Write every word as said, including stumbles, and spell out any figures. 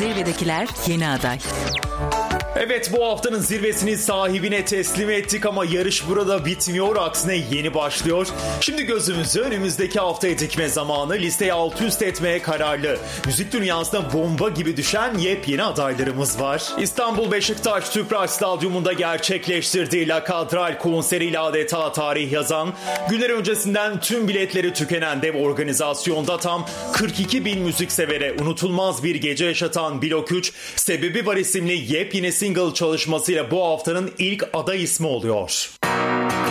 Zirvedekiler yeni aday. Evet, bu haftanın zirvesini sahibine teslim ettik ama yarış burada bitmiyor, aksine yeni başlıyor. Şimdi gözümüzü önümüzdeki haftaya dikme zamanı. Listeyi alt üst etmeye kararlı, müzik dünyasına bomba gibi düşen yepyeni adaylarımız var. İstanbul Beşiktaş Tüpraş Stadyumunda gerçekleştirdiği La Cadral konseriyle adeta tarih yazan, günler öncesinden tüm biletleri tükenen dev organizasyonda tam kırk iki bin müziksevere unutulmaz bir gece yaşatan Blok üç, Sebebi Var isimli yepyeni single çalışmasıyla bu haftanın ilk aday ismi oluyor.